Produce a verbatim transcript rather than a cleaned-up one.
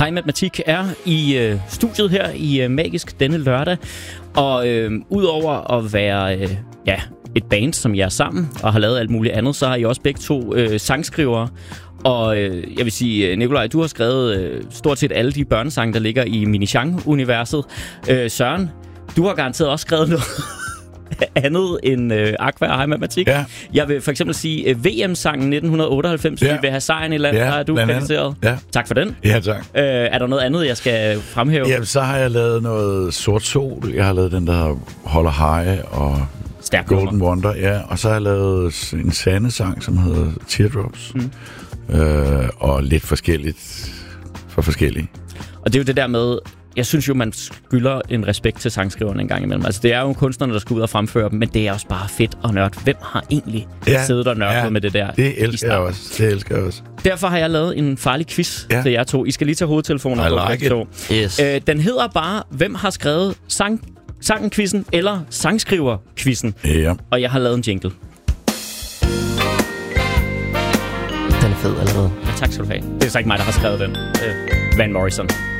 Hej Matematik er i øh, studiet her i øh, Magisk denne lørdag. Og øh, udover at være øh, ja, et band, som jeg er sammen og har lavet alt muligt andet, så har I også begge to øh, sangskrivere. Og øh, jeg vil sige, Nikolaj, du har skrevet øh, stort set alle de børnesange, der ligger i Minichang-universet. Øh, Søren, du har garanteret også skrevet noget andet end øh, Aqua og Hej Matematik. Ja. Jeg vil for eksempel sige øh, V M-sangen nitten otteoghalvfems, ja. Vi vil have sejren i land, ja, der er du krediteret. Ja. Tak for den. Ja, tak. Øh, er der noget andet, jeg skal fremhæve? Ja, så har jeg lavet noget Sort Sol. Jeg har lavet den, der Holder High og Stærk Golden nummer. Wonder. Ja, og så har jeg lavet en sande-sang, som hedder Teardrops. Mm. Øh, og lidt forskelligt for forskellige. Og det er jo det der med, jeg synes jo, man skylder en respekt til sangskriverne en gang imellem. Altså, det er jo kunstnerne, der skal ud og fremføre dem, men det er også bare fedt og nørdt. Hvem har egentlig ja, siddet og nørdet ja, med det der? Det elsker jeg også. Det elsker jeg også. Derfor har jeg lavet en farlig quiz ja. til jer to. I skal lige tage hovedtelefoner på. I like to. Yes. Øh, den hedder bare, hvem har skrevet sang, sangen-quizzen eller sangskriver-quizzen? Ja. Og jeg har lavet en jingle. Den er fed allerede. Ja, tak skal du have. Det er så ikke mig, der har skrevet den. Øh, Van Morrison.